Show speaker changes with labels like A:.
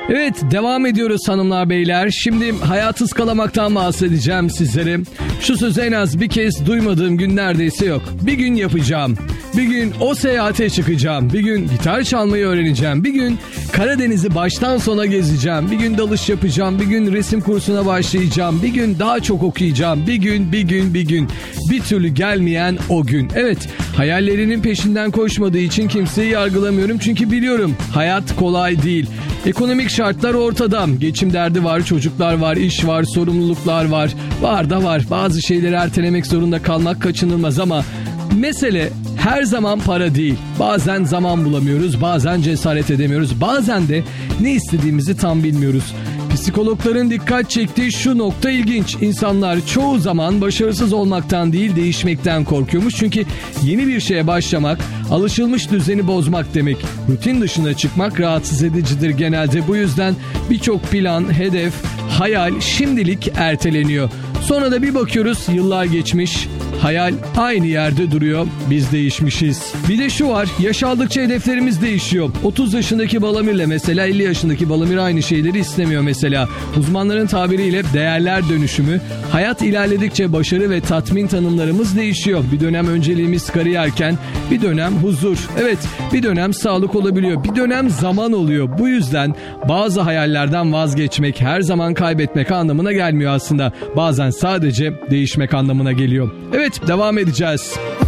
A: Evet, devam ediyoruz hanımlar beyler. Şimdi hayatı ıskalamaktan bahsedeceğim sizlere. Şu sözü en az bir kez duymadığım gün neredeyse yok. Bir gün yapacağım. Bir gün o seyahate çıkacağım. Bir gün gitar çalmayı öğreneceğim. Bir gün Karadeniz'i baştan sona gezeceğim. Bir gün dalış yapacağım. Bir gün resim kursuna başlayacağım. Bir gün daha çok okuyacağım. Bir gün. Bir türlü gelmeyen o gün. Evet, hayallerinin peşinden koşmadığı için kimseyi yargılamıyorum. Çünkü biliyorum hayat kolay değil. Ekonomik şartlar ortada. Geçim derdi var, çocuklar var, iş var, sorumluluklar var. Var da var. Bazı şeyleri ertelemek zorunda kalmak kaçınılmaz ama mesele her zaman para değil. Bazen zaman bulamıyoruz, bazen cesaret edemiyoruz, bazen de ne istediğimizi tam bilmiyoruz. Psikologların dikkat çektiği şu nokta ilginç. İnsanlar çoğu zaman başarısız olmaktan değil, değişmekten korkuyormuş. Çünkü yeni bir şeye başlamak, alışılmış düzeni bozmak demek. Rutin dışına çıkmak rahatsız edicidir genelde. Bu yüzden birçok plan, hedef, hayal şimdilik erteleniyor. Sonra da bir bakıyoruz, yıllar geçmiş. Hayal aynı yerde duruyor. Biz değişmişiz. Bir de şu var. Yaş aldıkça hedeflerimiz değişiyor. 30 yaşındaki Balamir'le mesela 50 yaşındaki Balamir aynı şeyleri istemiyor mesela. Uzmanların tabiriyle değerler dönüşümü. Hayat ilerledikçe başarı ve tatmin tanımlarımız değişiyor. Bir dönem önceliğimiz kariyerken bir dönem huzur. Evet, bir dönem sağlık olabiliyor. Bir dönem zaman oluyor. Bu yüzden bazı hayallerden vazgeçmek her zaman kaybetmek anlamına gelmiyor aslında. Bazen sadece değişmek anlamına geliyor. Evet, devam edeceğiz.